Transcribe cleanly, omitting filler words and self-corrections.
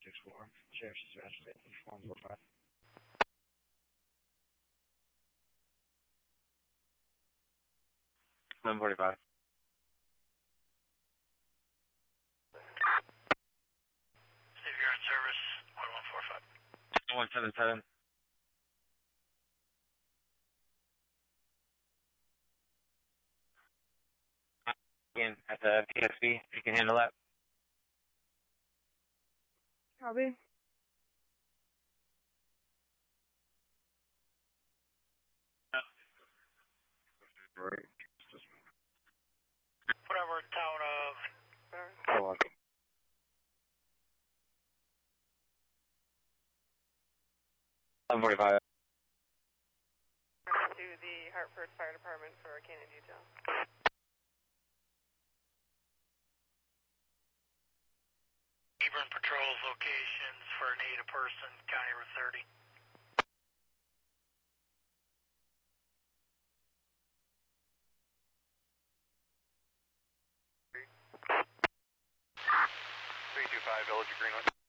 464. Sheriff's Dispatch, 145. 745. If you're in service, 1145. 177. Again, at the PSB, if you can handle that. Copy. Right. Whatever town of... Oh, okay. $745. To the Hartford Fire Department for a canine detail. Hebron patrols locations for an 8-person, County Route 30. Village of Greenwood.